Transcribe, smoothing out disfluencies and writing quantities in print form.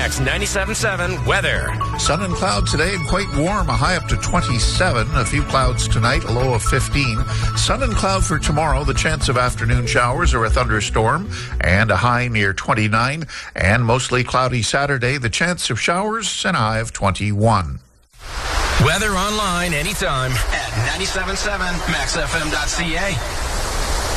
Max 97.7 weather. Sun and clouds today and quite warm, a high up to 27. A few clouds tonight, a low of 15. Sun and cloud for tomorrow, the chance of afternoon showers or a thunderstorm, and a high near 29. And mostly cloudy Saturday, the chance of showers and a high of 21. Weather online anytime at 97.7maxfm.ca.